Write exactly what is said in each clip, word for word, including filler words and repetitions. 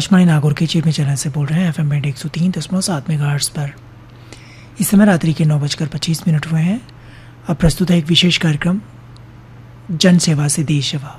आकाशवाणी नागौर के चिरमी चैनल से बोल रहे हैं एफ एम बैंड एक सौ तीन दशमलव सात मेगाहर्ट्ज पर। इस समय रात्रि के नौ बजकर पच्चीस मिनट हुए हैं। अब प्रस्तुत है एक विशेष कार्यक्रम जन सेवा से देश सेवा।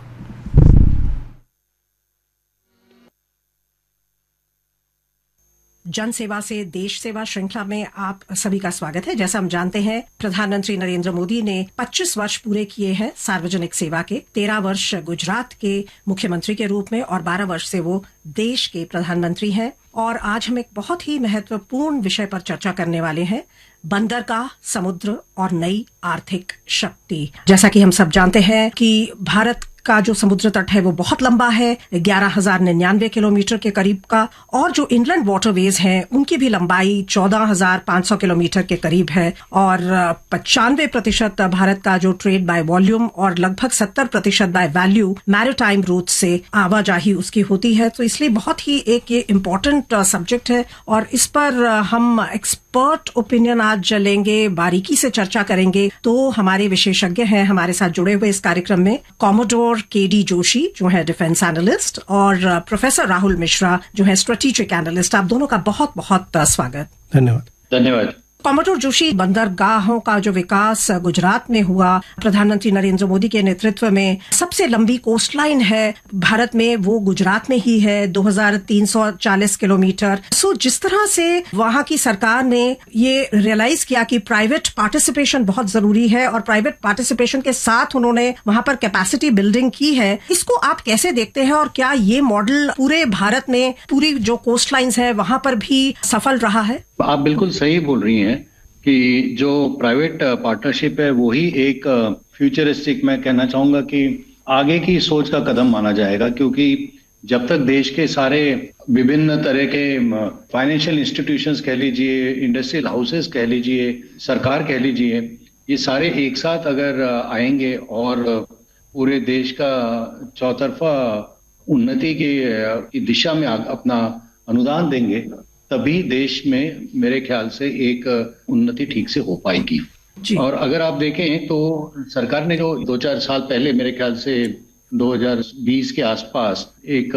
जन सेवा से देश सेवा श्रृंखला में आप सभी का स्वागत है। जैसा हम जानते हैं, प्रधानमंत्री नरेंद्र मोदी ने पच्चीस वर्ष पूरे किए हैं सार्वजनिक सेवा के। तेरह वर्ष गुजरात के मुख्यमंत्री के रूप में और बारह वर्ष से वो देश के प्रधानमंत्री हैं। और आज हम एक बहुत ही महत्वपूर्ण विषय पर चर्चा करने वाले हैं, बंदरगाह, समुद्र और नई आर्थिक शक्ति। जैसा कि हम सब जानते हैं कि भारत का जो समुद्र तट है वो बहुत लंबा है, ग्यारह हजार निन्यानवे किलोमीटर के करीब का, और जो इनलैंड वाटरवेज हैं उनकी भी लंबाई चौदह हजार पांच सौ किलोमीटर के करीब है। और पचानवे प्रतिशत भारत का जो ट्रेड बाय वॉल्यूम और लगभग सत्तर प्रतिशत बाय वैल्यू मैरीटाइम रूट से आवाजाही उसकी होती है। तो इसलिए बहुत ही एक ये इम्पोर्टेंट सब्जेक्ट है और इस पर हम एक्सपर्ट ओपिनियन आज लेंगे, बारीकी से चर्चा करेंगे। तो हमारे विशेषज्ञ हैं हमारे साथ जुड़े हुए इस कार्यक्रम में, कॉमोडोर के डी जोशी जो है डिफेंस एनालिस्ट और प्रोफेसर राहुल मिश्रा जो है स्ट्रेटेजिक एनालिस्ट। आप दोनों का बहुत बहुत स्वागत। धन्यवाद। धन्यवाद। कॉमोडोर जोशी, बंदरगाहों का जो विकास गुजरात में हुआ प्रधानमंत्री नरेंद्र मोदी के नेतृत्व में, सबसे लंबी कोस्ट लाइन है भारत में वो गुजरात में ही है, दो हजार तीन सौ चालीस किलोमीटर। सो जिस तरह से वहां की सरकार ने ये रियलाइज किया कि प्राइवेट पार्टिसिपेशन बहुत जरूरी है और प्राइवेट पार्टिसिपेशन के साथ उन्होंने वहां पर कैपेसिटी बिल्डिंग की है, इसको आप कैसे देखते हैं? और क्या ये मॉडल पूरे भारत में, पूरी जो कोस्ट लाइन्स है वहां पर भी सफल रहा है? आप बिल्कुल सही बोल रही हैं कि जो प्राइवेट पार्टनरशिप है वो ही एक फ्यूचरिस्टिक, मैं कहना चाहूंगा कि आगे की सोच का कदम माना जाएगा। क्योंकि जब तक देश के सारे विभिन्न तरह के फाइनेंशियल इंस्टीट्यूशंस कह लीजिए, इंडस्ट्रियल हाउसेस कह लीजिए, सरकार कह लीजिए, ये सारे एक साथ अगर आएंगे और पूरे देश का चौतरफा उन्नति की दिशा में अपना अनुदान देंगे, तभी देश में मेरे ख्याल से एक उन्नति ठीक से हो पाएगी। और अगर आप देखें तो सरकार ने जो दो चार साल पहले, मेरे ख्याल से दो हजार बीस के आसपास, एक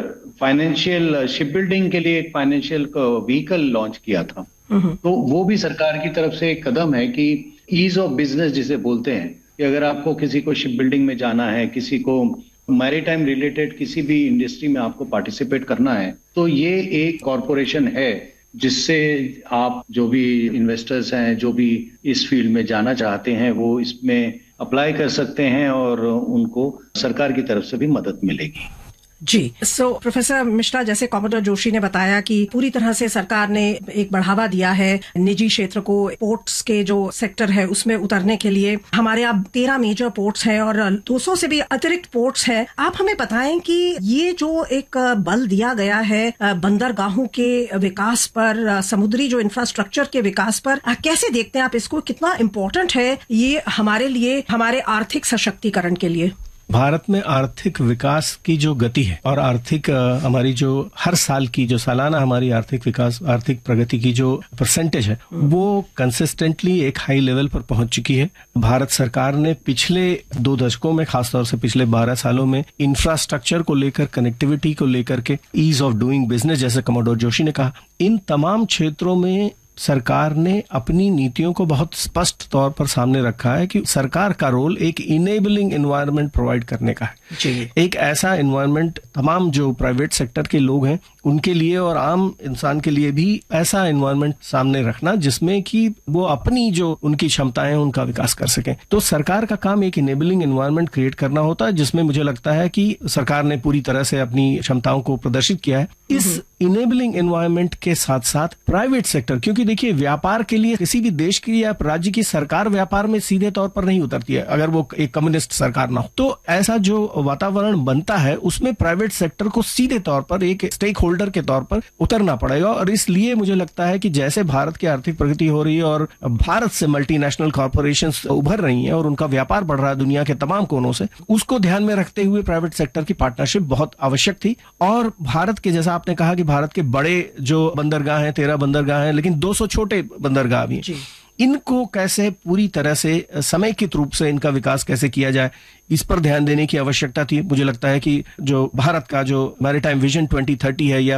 फाइनेंशियल शिप बिल्डिंग के लिए एक फाइनेंशियल व्हीकल लॉन्च किया था, तो वो भी सरकार की तरफ से एक कदम है कि ईज ऑफ बिजनेस जिसे बोलते हैं, कि अगर आपको किसी को शिप बिल्डिंग में जाना है, किसी को मैरीटाइम रिलेटेड किसी भी इंडस्ट्री में आपको पार्टिसिपेट करना है, तो ये एक कॉरपोरेशन है जिससे आप जो भी इन्वेस्टर्स हैं, जो भी इस फील्ड में जाना चाहते हैं, वो इसमें अप्लाई कर सकते हैं और उनको सरकार की तरफ से भी मदद मिलेगी। जी, सो प्रोफेसर मिश्रा, जैसे कॉमोडोर जोशी ने बताया कि पूरी तरह से सरकार ने एक बढ़ावा दिया है निजी क्षेत्र को, पोर्ट्स के जो सेक्टर है उसमें उतरने के लिए। हमारे यहाँ तेरह मेजर पोर्ट्स हैं और दो सौ से भी अतिरिक्त पोर्ट्स हैं। आप हमें बताएं कि ये जो एक बल दिया गया है बंदरगाहों के विकास पर, समुद्री जो इंफ्रास्ट्रक्चर के विकास पर, कैसे देखते हैं आप इसको? कितना इम्पोर्टेंट है ये हमारे लिए, हमारे आर्थिक सशक्तिकरण के लिए? भारत में आर्थिक विकास की जो गति है और आर्थिक हमारी जो हर साल की जो सालाना हमारी आर्थिक विकास, आर्थिक प्रगति की जो परसेंटेज है, वो कंसिस्टेंटली एक हाई लेवल पर पहुंच चुकी है। भारत सरकार ने पिछले दो दशकों में, खासतौर से पिछले बारह सालों में, इंफ्रास्ट्रक्चर को लेकर, कनेक्टिविटी को लेकर के, ईज ऑफ डूइंग बिजनेस जैसे कॉमोडोर जोशी ने कहा, इन तमाम क्षेत्रों में सरकार ने अपनी नीतियों को बहुत स्पष्ट तौर पर सामने रखा है कि सरकार का रोल एक इनेबलिंग एनवायरनमेंट प्रोवाइड करने का है। एक ऐसा एनवायरनमेंट तमाम जो प्राइवेट सेक्टर के लोग हैं उनके लिए और आम इंसान के लिए भी ऐसा एनवायरनमेंट सामने रखना जिसमें कि वो अपनी जो उनकी क्षमताएं उनका विकास कर सकें। तो सरकार का काम एक इनेबलिंग एनवायरनमेंट क्रिएट करना होता है, जिसमें मुझे लगता है कि सरकार ने पूरी तरह से अपनी क्षमताओं को प्रदर्शित किया है। इस इनेबलिंग एनवायरनमेंट के साथ साथ प्राइवेट सेक्टर, क्योंकि देखिए व्यापार के लिए किसी भी देश की या राज्य की सरकार व्यापार में सीधे तौर पर नहीं उतरती है अगर वो एक कम्युनिस्ट सरकार ना हो। तो ऐसा जो वातावरण बनता है उसमें प्राइवेट सेक्टर को सीधे तौर पर एक स्टेक होल्डर के तौर पर उतरना पड़ेगा। और इसलिए मुझे लगता है कि जैसे भारत की आर्थिक प्रगति हो रही है और भारत से मल्टीनेशनल कॉर्पोरेशंस उभर रही हैं और उनका व्यापार बढ़ रहा है दुनिया के तमाम कोनों से, उसको ध्यान में रखते हुए प्राइवेट सेक्टर की पार्टनरशिप बहुत आवश्यक थी। और भारत के, जैसा आपने कहा कि भारत के बड़े जो बंदरगाह हैं, तेरह बंदरगाह हैं, लेकिन दो सौ छोटे बंदरगाह भी हैं, इनको कैसे पूरी तरह से समेकित रूप से इनका विकास कैसे किया जाए, इस पर ध्यान देने की आवश्यकता थी। मुझे लगता है कि जो भारत का जो मैरीटाइम विजन ट्वेंटी थर्टी है या